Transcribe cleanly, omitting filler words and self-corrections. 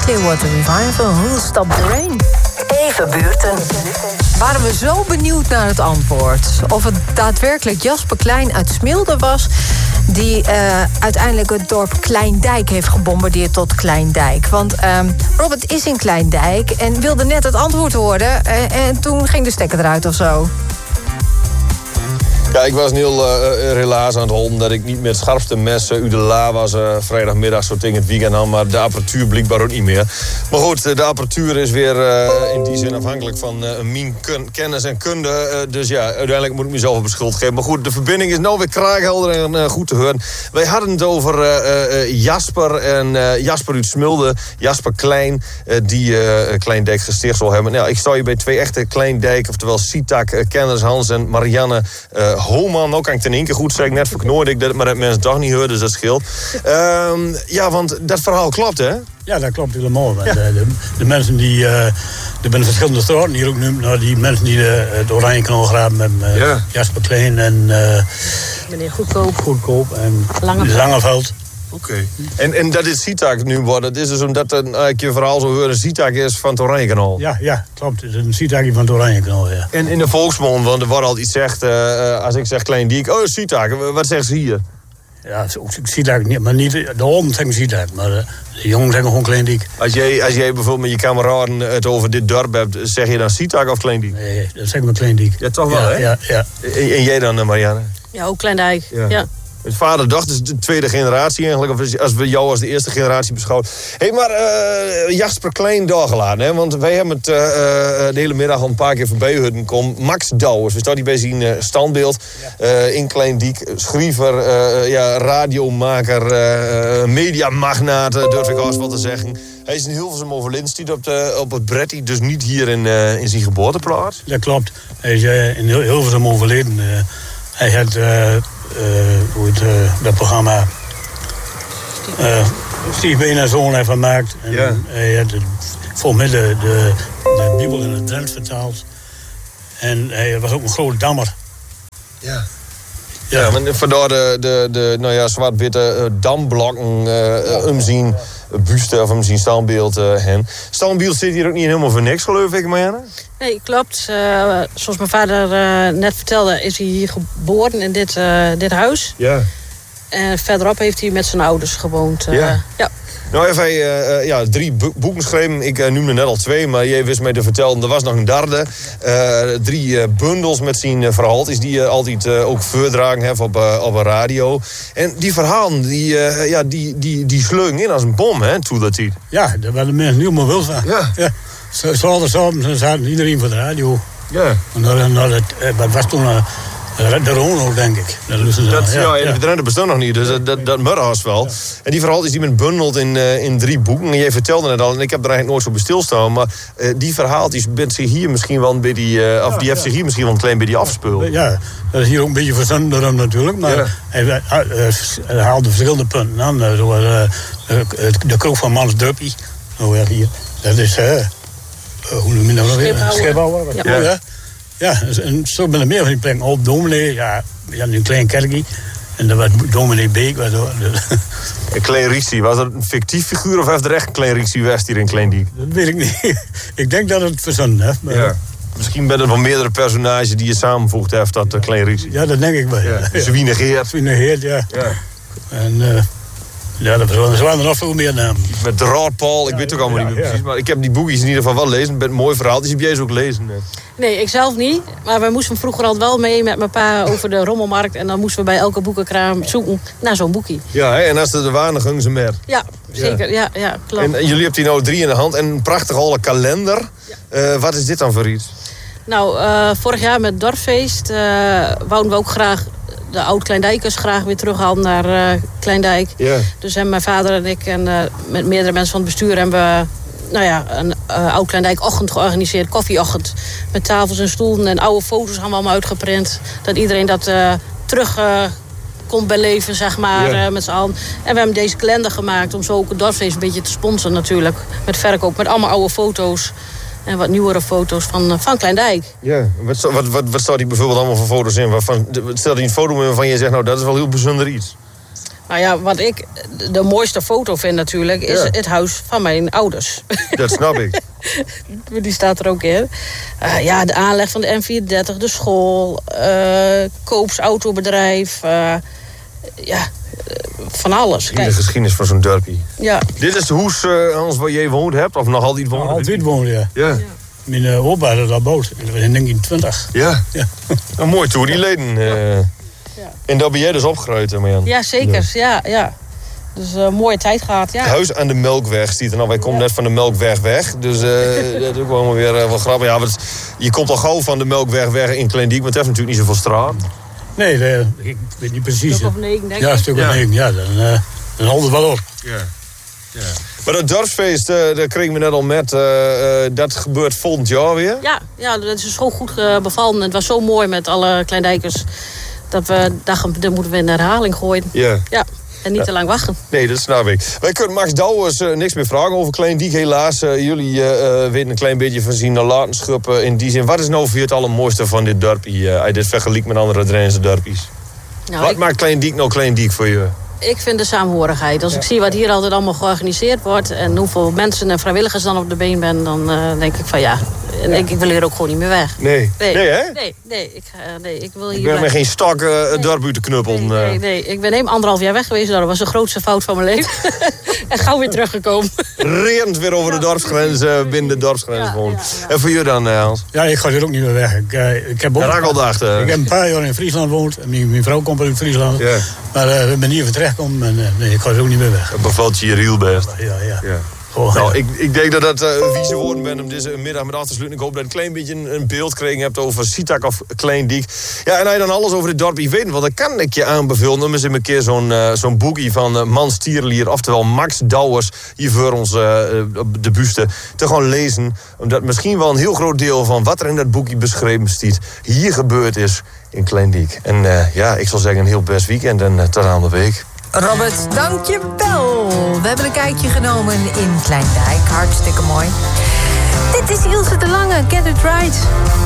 Clearwater Revival, Who'll Stop the Rain? Even buurten. Waren we zo benieuwd naar het antwoord. Of het daadwerkelijk Jasper Klein uit Smilde was... die uiteindelijk het dorp Kleindijk heeft gebombardeerd tot Kleindijk. Want Robert is in Kleindijk en wilde net het antwoord horen... en toen ging de stekker eruit of zo. Ja, ik was heel relaas aan het houden dat ik niet met het scherpste mes uit de la was vrijdagmiddag zo tegen het weekend aan, maar de apparatuur blijkbaar ook niet meer. Maar goed, de apparatuur is weer in die zin afhankelijk van mijn kennis en kunde. Dus ja, uiteindelijk moet ik mezelf op de schuld geven. Maar goed, de verbinding is nou weer kraakhelder en goed te horen. Wij hadden het over Jasper en Jasper uit Smilde, Jasper Klein, die Kleindijk gesticht zal hebben. Nou, ik sta hier bij twee echte Kleindijk, oftewel Sitak-kenners Hans en Marianne Homan. Nou kan ik ten één keer goed zeggen, net verknoorde ik dat, maar dat mensen toch niet horen, dus dat scheelt. Ja, want dat verhaal klopt, hè? Ja, dat klopt helemaal. Ja. De mensen die... er zijn verschillende straten hier ook nu. Nou, die mensen die het Oranjekanaal graven met Jasper Klein en... meneer Goedkoop. Goedkoop en Langeveld. Oké. En dat is Sitak nu worden. Het is dus omdat je verhaal zo horen, Sitak is van het Oranjekanaal. Ja, klopt. Het is een Sitak van het Oranjekanaal, ja. En in de volksmond, want er wordt altijd zegt, als ik zeg Kleindijk, oh Sitak, wat zeggen ze hier? Ja, Sitak niet, maar niet de honden zeggen Sitak, maar de jongen zeggen gewoon Kleindijk. Als jij bijvoorbeeld met je kameraden het over dit dorp hebt, zeg je dan Sitak of Kleindijk? Nee, dat zeggen we Kleindijk. Ja, toch wel, hè? Ja. En jij dan, Marianne? Ja, ook Kleindijk, ja. Het vaderdag is de tweede generatie eigenlijk, of als we jou als de eerste generatie beschouwen. Hé, maar Jasper Klein doorgelaten, hè? Want wij hebben het de hele middag al een paar keer voorbij horen komen. Max Douwers, we staan hier bij zijn standbeeld in Kleindijk. Schrijver, radiomaker, mediamagnaat, durf ik als wat te zeggen. Hij is in Hilversum overleden, stiet op het Bretty, dus niet hier in zijn geboorteplaats. Dat klopt, hij is in Hilversum overleden. Hij had dat programma Steve Been en Zoon heeft gemaakt. En hij had volgens mij de Bijbel in het Drents vertaald. En hij was ook een grote dammer. Ja, maar vandaar de zwart-witte damblokken omzien buste of omzien standbeeld hen. Standbeeld zit hier ook niet helemaal voor niks, geloof ik, Marianne? Nee, klopt. Zoals mijn vader net vertelde, is hij hier geboren in dit huis. Ja. En verderop heeft hij met zijn ouders gewoond. Ja. Nou heeft hij 3 boeken geschreven. Ik noemde net al 2, maar jij wist mij te vertellen, er was nog een derde. 3 bundels met zijn verhaaltjes die je altijd ook voordragen heeft op een radio. En die verhalen, die sleugen in als een bom, hè, toen dat tijd. Ja, daar waren de mensen niet helemaal wil van. Ja. Zaterdagavond zaten iedereen voor de radio. Ja. En dat was toen... de Rono, denk ik. Dat bestaat nog niet, dus dat murhaast wel. Ja. En die verhaaltjes die men bundelt in 3 boeken. En jij vertelde het al, en ik heb er eigenlijk nooit zo bij stilstaan. Maar die verhaaltjes bent zich hier misschien wel een beetje... die heeft zich hier misschien wel een klein beetje afgespeeld. Ja, dat is hier ook een beetje verstandig door hem natuurlijk. Maar hij haalde verschillende punten aan. Zoals de kroeg van Mans Duppie. Hier. Dat is... hoe noem je dat nog weer? Schipbouwer. Ja, en zo ben er meer van die plekken. Op dominee, we hadden een klein kerkje. En dat was dominee Beek. Een Klein Rixie, was dat een fictief figuur of heeft er echt een Klein Rixie West hier in Kleindijk? Dat weet ik niet. Ik denk dat het verzonnen heeft. Maar... Ja. Misschien ben er wel meerdere personages die je samenvoegt heeft, dat Klein Rixie. Ja, dat denk ik wel. Zwiener Geert. Ja. En... er waren er nog veel meer namen. Met Raadpaal, ik weet het ook allemaal niet meer precies. Maar ik heb die boekjes in ieder geval wel lezen. Met een mooi verhaal. Dus heb jij ze ook lezen? Nee, ik zelf niet. Maar we moesten vroeger altijd wel mee met mijn pa over de rommelmarkt. En dan moesten we bij elke boekenkraam zoeken naar zo'n boekje. Ja, en als er waren, gingen ze meer. Ja, zeker. Ja, klopt. En jullie hebben hier nou 3 in de hand. En een prachtige holle kalender. Ja. Wat is dit dan voor iets? Nou, vorig jaar met Dorpsfeest wouden we ook graag... de oud-Kleindijkers graag weer terughalen naar Kleindijk. Yeah. Dus hebben mijn vader en ik en met meerdere mensen van het bestuur... hebben we een oud-Kleindijk-ochtend georganiseerd. Koffieochtend. Met tafels en stoelen en oude foto's gaan we allemaal uitgeprint. Dat iedereen dat terug kon beleven, zeg maar, met z'n allen. En we hebben deze kalender gemaakt om zo ook het dorpsfeest een beetje te sponsoren natuurlijk. Met verkoop, met allemaal oude foto's. En wat nieuwere foto's van Kleindijk. Ja, wat staat hier bijvoorbeeld allemaal voor foto's in? Stel je een foto waarvan je zegt, nou dat is wel heel bijzonder iets. Nou ja, wat ik de mooiste foto vind natuurlijk... is het huis van mijn ouders. Dat snap ik. Die staat er ook in. De aanleg van de N34, de school... Koops autobedrijf... van alles. De geschiedenis van zo'n dorpie. Ja. Dit is de hoes, Hans, waar jij woont hebt? Of nog altijd woont? Altijd woont, ja. Ja. Mijn opa had dat bouwd. Dat was in 1920. Ja. Nou, mooi toe, die leden. En daar ben jij dus opgegroeid, Marjan. Ja, zeker. Ja. Dus mooie tijd gehad, ja. Het huis aan de Melkweg stiet er nou. Wij komen net van de Melkweg weg. Dus dat is ook wel weer wel grappig. Ja, je komt al gauw van de Melkweg weg in Kleindiek, maar het heeft natuurlijk niet zoveel straat. Nee, ik weet niet precies. Een stuk of 9, denk ik. Ja, een stuk of 9. Ja, dan houdt het wel op. Ja. Maar dat dorpsfeest, daar kregen we net al met. Dat gebeurt volgend jaar weer? Ja, dat is zo goed bevallen. Het was zo mooi met alle Kleindijkers. Dat we dachten, dat moeten we in herhaling gooien. Ja. En niet te lang wachten. Nee, dat snap ik. Wij kunnen Max Douwers niks meer vragen over Kleindiek, helaas. Jullie weten een klein beetje van zien nalatenschap in die zin. Wat is nou voor je het allermooiste van dit dorpje? Als je dit vergelijkt met andere Drentse dorpjes. Nou, Maakt Kleindiek nou Kleindiek voor je? Ik vind de saamhorigheid. Als ik zie wat hier altijd allemaal georganiseerd wordt... en hoeveel mensen en vrijwilligers dan op de been ben... dan denk ik van ik wil hier ook gewoon niet meer weg. Nee, hè? Nee, ik wil hier ik ben met geen stok het dorp uit te knuppelen. Nee. Ik ben 1,5 jaar weg geweest. Dat was de grootste fout van mijn leven. En gauw weer teruggekomen. Rerend weer over de dorpsgrens, binnen de dorpsgrens gewoon. Ja. En voor jullie dan, Hans? Ja, ik ga hier ook niet meer weg. Ik heb een paar jaar in Friesland gewoond. Mijn vrouw komt uit Friesland. Ja. Maar we ben hier verterechtgekomen en ik ga er ook niet meer weg. Het bevalt je hier heel best. Ja. Ik denk dat dat vieze woorden ben om deze middag met af te sluiten. Ik hoop dat je een klein beetje een beeld gekregen hebt over Sitak of Kleindiek. Ja, en hij dan alles over dit dorpje weet, want dan kan ik je aanbevelen om eens een keer zo'n boekie van Mans Tierlier, oftewel Max Douwers, hier voor ons op de buste, te gewoon lezen. Omdat misschien wel een heel groot deel van wat er in dat boekje beschreven staat hier gebeurd is in Kleindiek. En ik zal zeggen een heel best weekend en tot aan de week. Robert, dank je wel. We hebben een kijkje genomen in Kleindijk. Hartstikke mooi. Dit is Ilse de Lange, Get It Right.